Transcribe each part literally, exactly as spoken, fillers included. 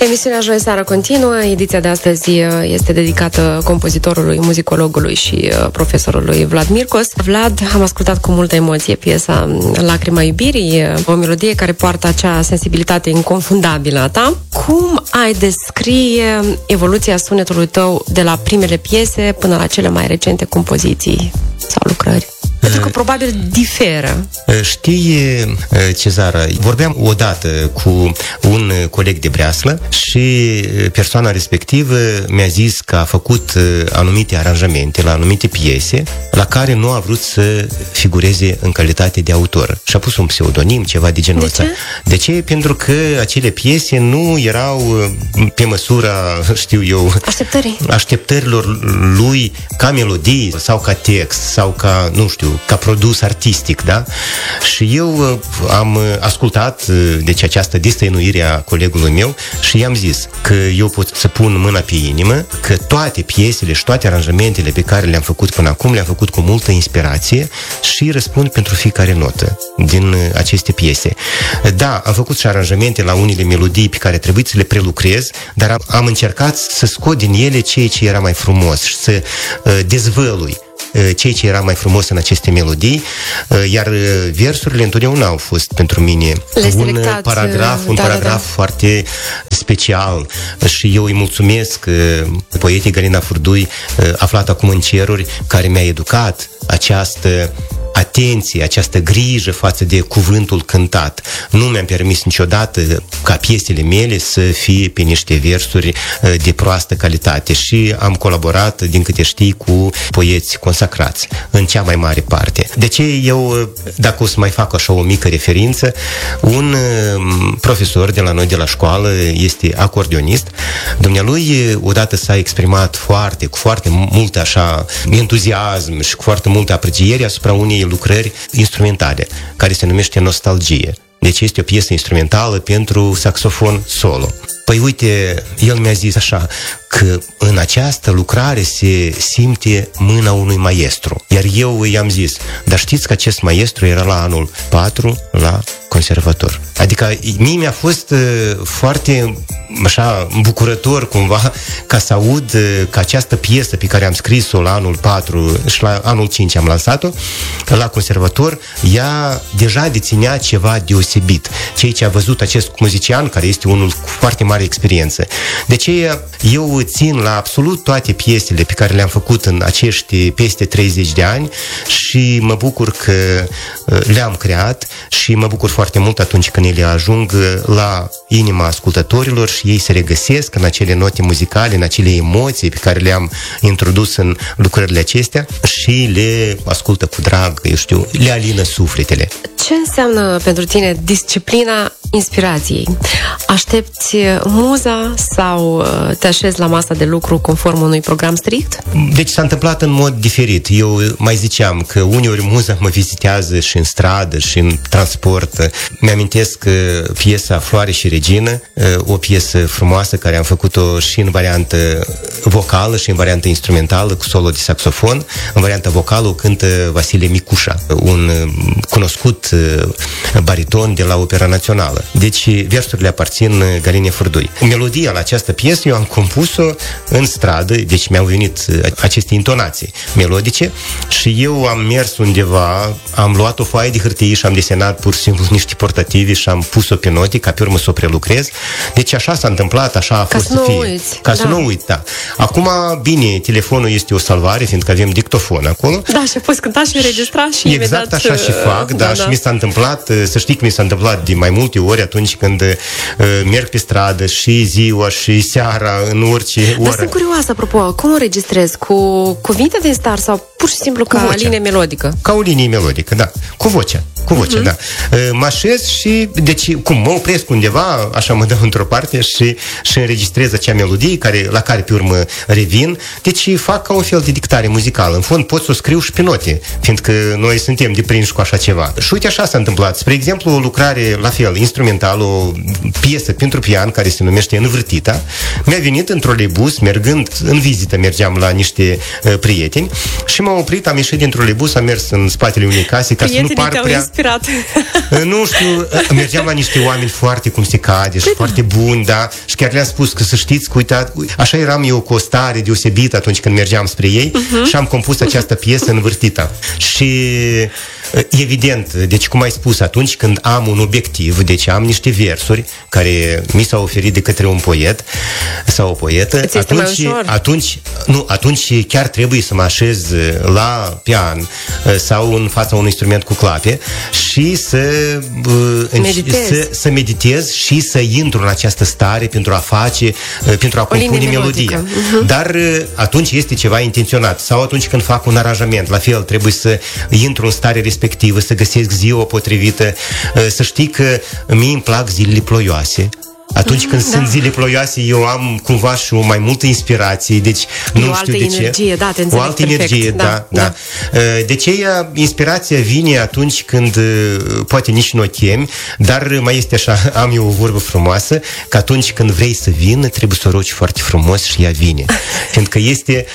Emisiunea Joi Seara continuă. Ediția de astăzi este dedicată compozitorului, muzicologului și profesorului Vlad Mircos. Vlad, am ascultat cu multă emoție piesa Lacrima iubirii, o melodie care poartă acea sensibilitate inconfundabilă a ta. Cum ai descrie evoluția sunetului tău de la primele piese până la cele mai recente compoziții sau lucrări? Pentru că probabil diferă. Știi, Cezara, vorbeam odată cu un coleg de breaslă și persoana respectivă mi-a zis că a făcut anumite aranjamente la anumite piese la care nu a vrut să figureze în calitate de autor. Și a pus un pseudonim, ceva de genul ăsta. De ce? Pentru că acele piese nu erau pe măsura, știu eu, Așteptării. așteptărilor lui ca melodie sau ca text sau ca, nu știu, ca produs artistic, da? Și eu am ascultat, deci, această destăinuire a colegului meu și i-am zis că eu pot să pun mâna pe inimă, că toate piesele și toate aranjamentele pe care le-am făcut până acum le-am făcut cu multă inspirație și răspund pentru fiecare notă din aceste piese. Da, am făcut și aranjamente la unele melodii pe care trebuie să le prelucrez, dar am, am încercat să scot din ele ceea ce era mai frumos și să uh, dezvălui ceea ce era mai frumos în aceste melodii, iar versurile întotdeauna au fost pentru mine un paragraf, un da, paragraf da. foarte special și eu îi mulțumesc poetei Galina Furdui, aflată acum în ceruri, care mi-a educat această atenție, această grijă față de cuvântul cântat. Nu mi-am permis niciodată ca piesele mele să fie pe niște versuri de proastă calitate și am colaborat, din câte știi, cu poeți consacrați, în cea mai mare parte. De ce eu, dacă o să mai fac așa o mică referință, un profesor de la noi de la școală este acordeonist. Dumnealui odată s-a exprimat foarte, cu foarte mult așa entuziasm și cu foarte multă apreciere asupra unei lucrări instrumentale, care se numește Nostalgie. Deci este o piesă instrumentală pentru saxofon solo. Păi uite, el mi-a zis așa, că în această lucrare se simte mâna unui maestru. Iar eu i-am zis, dar știți că acest maestru era la anul patru la conservator. Adică mie mi-a fost uh, foarte așa bucurător cumva ca să aud uh, că această piesă pe care am scris-o la anul patru și la anul cinci am lansat-o la conservator, ea deja deținea ceva deosebit. Ceea ce a văzut acest muzician, care este unul cu foarte mare experiență. De ce eu țin la absolut toate piesele pe care le-am făcut în acești peste treizeci de ani și mă bucur că uh, le-am creat și mă bucur foarte mult atunci când ele ajung la inima ascultătorilor și ei se regăsesc în acele note muzicale, în acele emoții pe care le-am introdus în lucrările acestea și le ascultă cu drag, eu știu, le alină sufletele. Ce înseamnă pentru tine disciplina inspirației? Aștepți muza sau te așezi la masa de lucru conform unui program strict? Deci s-a întâmplat în mod diferit. Eu mai ziceam că uneori muza mă vizitează și în stradă și în transport. Mi-amintesc piesa Floare și Regină, o piesă frumoasă care am făcut-o și în variantă vocală și în variantă instrumentală cu solo de saxofon. În varianta vocală o cântă Vasile Micușa, un cunoscut bariton de la Opera Națională. Deci versurile aparțin Galinei Furdui. Melodia la această piesă eu am compus-o în stradă, deci mi-au venit aceste intonații melodice și eu am mers undeva, am luat o foaie de hârtie și am desenat pur și simplu niște portative și am pus-o pe note, ca pe urmă să o prelucrez. Deci așa s-a întâmplat, așa a fost să, să fie. uiți. Ca da. să nu uit, da. Acum, bine, telefonul este o salvare, fiindcă avem dictofon acolo. Da, și poți cânta și înregistra și exact imediat... așa și fac, da, da, și da. mi s-a întâmplat, să știi că mi s-a întâmplat de mai multe ori atunci când uh, merg pe stradă și ziua și seara, în orice oră. Dar sunt curioasă, apropo, cum o registrezi? Cu cuvinte din start sau pur și simplu cu ca vocea. Linie melodică? Ca o linie melodică, da. Cu vocea. Cu vocea, uh-huh. da. Mă așez și, deci, cum mă opresc undeva, așa mă dau într-o parte și, și înregistrez acea melodie care, la care pe urmă revin. Deci fac ca un fel de dictare muzicală. În fond pot să o scriu și pe note, fiindcă noi suntem deprinși cu așa ceva. Și uite așa s-a întâmplat. Spre exemplu, o lucrare, la fel, instrumentală, o piesă pentru pian care se numește Învârtita, mi-a venit într-o troleibuz, mergând în vizită, mergeam la niște uh, prieteni și m-am oprit, am ieșit din troleibuz, am mers în spatele unei case ca Prietenii să nu par te-au prea... inspirat. Uh, nu știu, uh, mergeam la niște oameni foarte cum se cade și foarte buni, da, și chiar le-am spus că să știți că, uitați, așa eram eu cu o stare deosebită atunci când mergeam spre ei uh-huh. și am compus această piesă învârtită. Și evident, deci cum ai spus, atunci când am un obiectiv, deci am niște versuri care mi s-au oferit de către un poet sau o poetă, atunci, atunci, nu, atunci chiar trebuie să mă așez la pian sau în fața unui instrument cu clape și să meditez. Să, să meditez și să intru în această stare pentru a face, pentru a compune melodie. Uh-huh. Dar atunci este ceva intenționat. Sau atunci când fac un aranjament, la fel, trebuie să intru în stare respectivă, să găsesc ziua potrivită, să știi că mie îmi plac zilele ploioase. Atunci când da. sunt zile ploioase, eu am cumva și o mai multă inspirație, deci e nu o știu de energie, ce. Da, te o altă perfect. energie, da, da. da. De ce inspirația vine atunci când poate nici nu o chemi, dar mai este așa, am eu o vorbă frumoasă, că atunci când vrei să vină, trebuie să o rogi foarte frumos și ea vine. Pentru că este,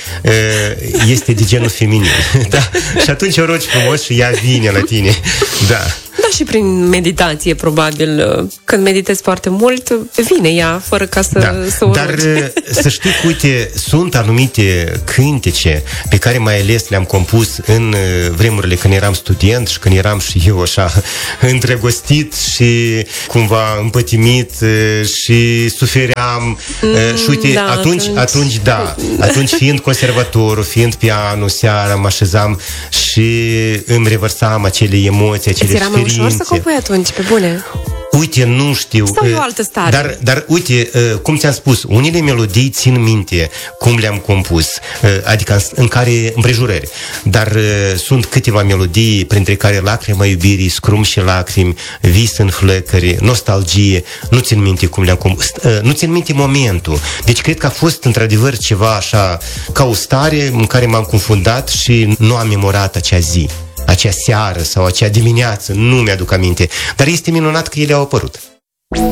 este de genul feminin. Da? Și atunci o rogi frumos și ea vine la tine. Da. Da, și prin meditație, probabil. Când meditezi foarte mult, vine ea, fără ca să, da. să o Dar rogi. Să știi că, uite, sunt anumite cântece pe care mai ales le-am compus în vremurile când eram student și când eram și eu așa îndrăgostit și cumva împătimit și sufeream. Mm, și uite, da, atunci, atunci, atunci, da, atunci fiind conservatorul, fiind pianul, seara mă așezam și îmi revărsam acele emoții, acele Era mai ușor să compui atunci, pe bune? Uite, nu știu. Sau e o altă stare? Dar, dar uite, cum ți-am spus, unele melodii țin minte cum le-am compus, adică în care împrejurări. Dar sunt câteva melodii, printre care Lacrima iubirii, Scrum și lacrimi, Vis în flăcări, Nostalgie, nu țin minte cum le-am compus, nu țin minte momentul. Deci cred că a fost într-adevăr ceva așa, ca o stare în care m-am confundat și nu am memorat acea zi, acea seară sau acea dimineață, nu mi-aduc aminte. Dar este minunat că ele au apărut.